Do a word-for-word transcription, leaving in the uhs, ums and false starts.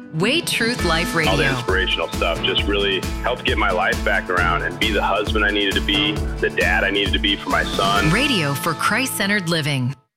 Way Truth Life Radio. All the inspirational stuff just really helped get my life back around and be the husband I needed to be, the dad I needed to be for my son. Radio for Christ-centered living.